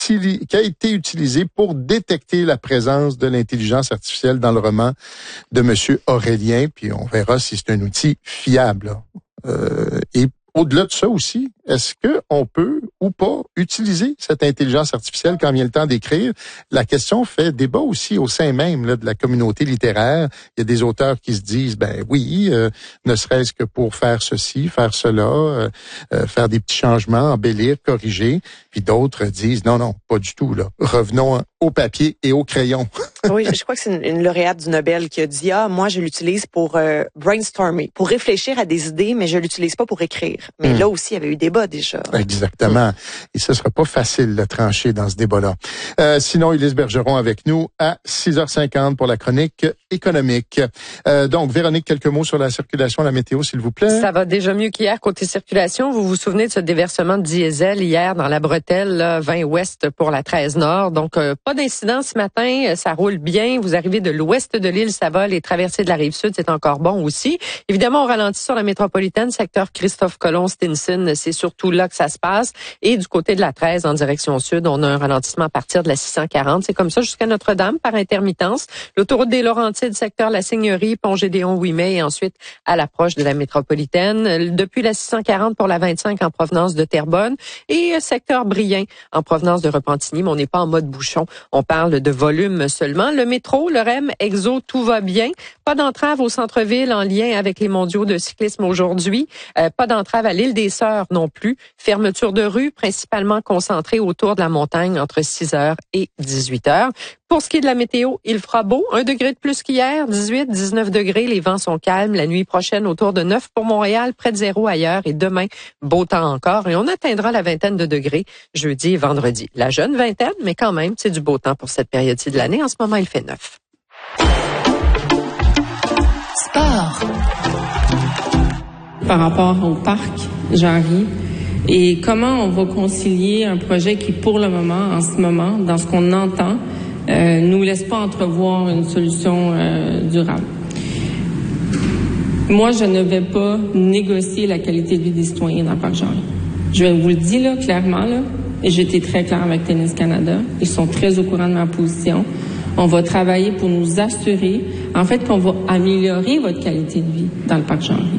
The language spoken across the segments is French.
qui a été utilisé pour détecter la présence de l'intelligence artificielle dans le roman de Monsieur Aurélien. Puis on verra si c'est un outil fiable. Et au-delà de ça aussi, est-ce qu'on peut ou pas utiliser cette intelligence artificielle quand vient le temps d'écrire? La question fait débat aussi au sein même là, de la communauté littéraire. Il y a des auteurs qui se disent, ben oui, ne serait-ce que pour faire ceci, faire cela, faire des petits changements, embellir, corriger. Puis d'autres disent, non, pas du tout. Là. Revenons au papier et au crayon. Oui, je crois que c'est une lauréate du Nobel qui a dit, moi je l'utilise pour brainstormer, pour réfléchir à des idées, mais je l'utilise pas pour écrire. Mais là aussi, il y avait eu débat déjà. Exactement. Et ce sera pas facile de trancher dans ce débat-là. Sinon, Élise Bergeron avec nous à 6h50 pour la chronique économique. Donc, Véronique, quelques mots sur la circulation, la météo, s'il vous plaît. Ça va déjà mieux qu'hier côté circulation. Vous vous souvenez de ce déversement de diesel hier dans la bretelle, là, 20 ouest pour la 13 nord. Donc, pas d'incident ce matin. Ça roule bien. Vous arrivez de l'ouest de l'île, ça va. Les traversées de la Rive-Sud, c'est encore bon aussi. Évidemment, on ralentit sur la métropolitaine, secteur Christophe-Colomb, Stinson. C'est surtout là que ça se passe. Et du côté de la 13, en direction sud, on a un ralentissement à partir de la 640. C'est comme ça jusqu'à Notre-Dame par intermittence. L'autoroute des Laurentides, secteur La Seigneurie, Pont-Gédéon-Ouimet et ensuite à l'approche de la métropolitaine. Depuis la 640 pour la 25 en provenance de Terrebonne et secteur Brien en provenance de Repentigny. Mais on n'est pas en mode bouchon. On parle de volume seulement. Le métro, le REM, Exo, tout va bien. Pas d'entrave au centre-ville en lien avec les mondiaux de cyclisme aujourd'hui. Pas d'entrave à l'île des Sœurs non plus. Fermeture de rue, principalement concentrée autour de la montagne entre 6h et 18h. Pour ce qui est de la météo, il fera beau. 1 degré de plus qu'hier, 18, 19 degrés. Les vents sont calmes. La nuit prochaine, autour de 9 pour Montréal, près de 0 ailleurs. Et demain, beau temps encore. Et on atteindra la vingtaine de degrés jeudi et vendredi. La jeune vingtaine, mais quand même, c'est du beau temps pour cette période-ci de l'année. En ce moment, il fait 9. Sport. Par rapport au parc Jarry, et comment on va concilier un projet qui, pour le moment, en ce moment, dans ce qu'on entend, nous laisse pas entrevoir une solution durable. Moi, je ne vais pas négocier la qualité de vie des citoyens dans le parc Jarry. Je vous le dis là, clairement, là, et j'ai été très claire avec Tennis Canada. Ils sont très au courant de ma position. On va travailler pour nous assurer, en fait, qu'on va améliorer votre qualité de vie dans le parc Jarry.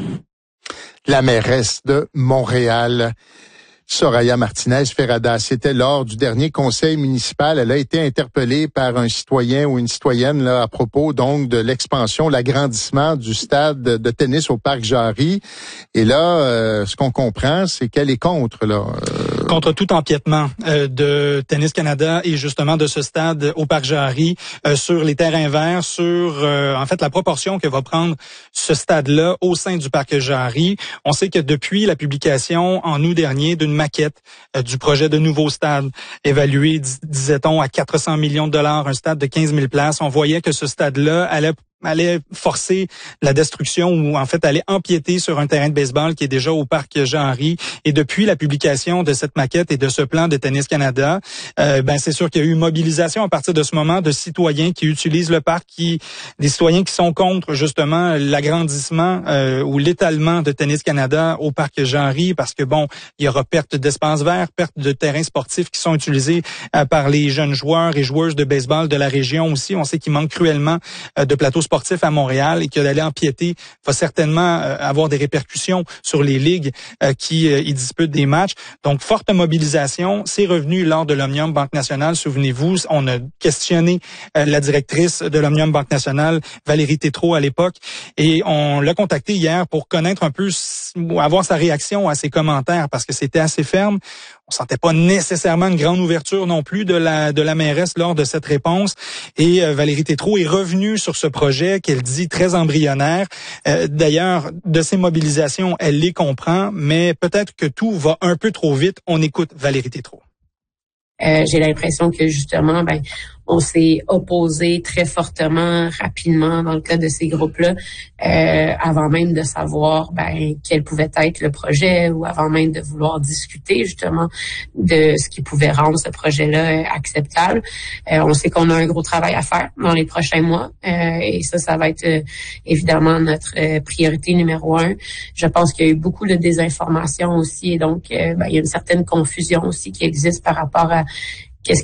La mairesse de Montréal, Soraya Martinez-Ferrada. C'était lors du dernier conseil municipal. Elle a été interpellée par un citoyen ou une citoyenne là à propos donc de l'expansion, l'agrandissement du stade de tennis au parc Jarry. Et là, ce qu'on comprend, c'est qu'elle est contre là. Contre tout empiètement de Tennis Canada et justement de ce stade au parc Jarry sur les terrains verts, sur en fait la proportion que va prendre ce stade-là au sein du parc Jarry. On sait que depuis la publication en août dernier d'une maquette du projet de nouveau stade évalué, disait-on, à 400 millions de dollars, un stade de 15 000 places, on voyait que ce stade-là allait forcer la destruction ou en fait allait empiéter sur un terrain de baseball qui est déjà au parc Jarry. Et depuis la publication de cette maquette et de ce plan de Tennis Canada, c'est sûr qu'il y a eu une mobilisation à partir de ce moment de citoyens qui utilisent le parc, des citoyens qui sont contre justement l'agrandissement ou l'étalement de Tennis Canada au parc Jarry parce que il y aura perte d'espace vert, perte de terrains sportifs qui sont utilisés par les jeunes joueurs et joueuses de baseball de la région aussi. On sait qu'il manque cruellement de plateaux sportifs à Montréal et que d'aller empiéter va certainement avoir des répercussions sur les ligues qui y disputent des matchs. Donc, forte mobilisation. C'est revenu lors de l'Omnium Banque Nationale. Souvenez-vous, on a questionné la directrice de l'Omnium Banque Nationale, Valérie Tétrault, à l'époque, et on l'a contactée hier pour connaître un peu, avoir sa réaction à ses commentaires parce que c'était assez ferme. On sentait pas nécessairement une grande ouverture non plus de la mairesse lors de cette réponse. Et Valérie Tétrault est revenue sur ce projet qu'elle dit très embryonnaire. D'ailleurs, de ces mobilisations, elle les comprend, mais peut-être que tout va un peu trop vite. On écoute Valérie Tétrault. J'ai l'impression que justement, on s'est opposé très fortement, rapidement dans le cas de ces groupes-là, avant même de savoir quel pouvait être le projet ou avant même de vouloir discuter justement de ce qui pouvait rendre ce projet-là acceptable. On sait qu'on a un gros travail à faire dans les prochains mois et ça va être évidemment notre priorité numéro 1. Je pense qu'il y a eu beaucoup de désinformation aussi et donc il y a une certaine confusion aussi qui existe par rapport à